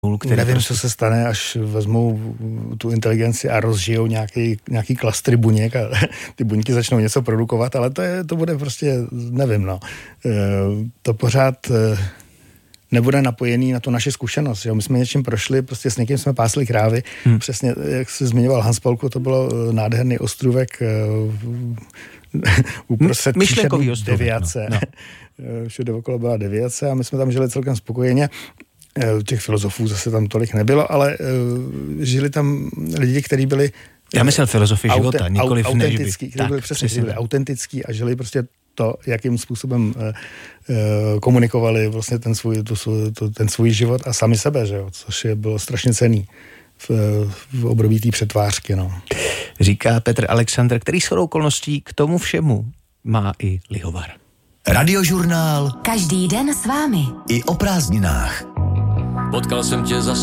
Nevím, co se stane, až vezmou tu inteligenci a rozžijou nějaký klastry buněk a ty buňky začnou něco produkovat, ale to bude prostě, nevím, no. To pořád nebude napojený na tu naši zkušenost. Jo? My jsme něčím prošli, prostě s někým jsme pásli krávy. Přesně, jak se zmiňoval Hans Paulko, to bylo nádherný ostrůvek uprostřed deviace. No. Všude okolo byla deviace a my jsme tam žili celkem spokojeně. Těch filozofů zase tam tolik nebylo, ale žili tam lidi, kteří byli... Já myslel filozofii života, nikoliv autentický, kteří byli přesně byli autentický a žili prostě to, jakým způsobem komunikovali vlastně ten svůj život a sami sebe, že jo? Což bylo strašně cenný v období té přetvářky. No. Říká Petr Alexandr, který shodou okolností k tomu všemu má i lihovar. Radiožurnál. Každý den s vámi. I o prázdninách. Potkal jsem tě za